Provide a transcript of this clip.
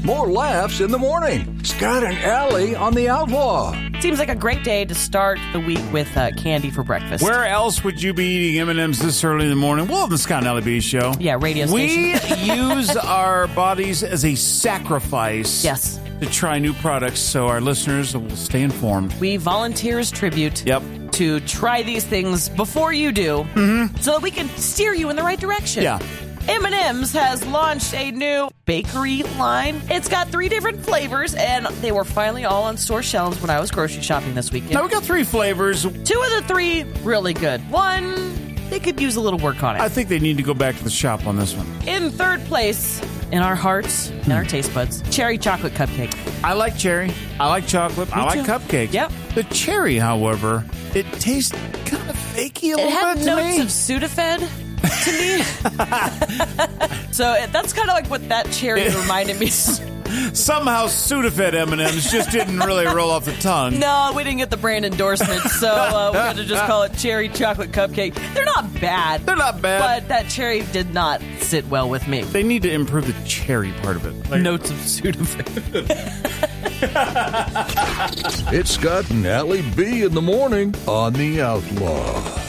more laughs in the morning. Scott and Allie on the Outlaw. Seems like a great day to start the week with candy for breakfast. Where else would you be eating M&Ms this early in the morning? Well, the Scott and Allie B Show. Yeah, radio station. We use our bodies as a sacrifice. Yes. To try new products so our listeners will stay informed. We volunteers tribute. Yep. To try these things before you do, so that we can steer you in the right direction. Yeah. M&M's has launched a new bakery line. It's got 3 different flavors, and they were finally all on store shelves when I was grocery shopping this weekend. Now, we got 3 flavors. 2 of the 3, really good. 1, they could use a little work on it. I think they need to go back to the shop on this one. In 3rd place, in our hearts and our taste buds, cherry chocolate cupcake. I like cherry. I like chocolate. I like cupcakes. Yep. The cherry, however, it tastes kind of fakey a little bit to me. It had notes of Sudafed to me. So that's kind of like what that cherry reminded me of. Somehow Sudafed M&Ms just didn't really roll off the tongue. No, we didn't get the brand endorsement, so we're going to just call it cherry chocolate cupcake. They're not bad. They're not bad. But that cherry did not sit well with me. They need to improve the cherry part of it. Notes of Sudafed. It's Scott and Allie B in the morning on the Outlaw.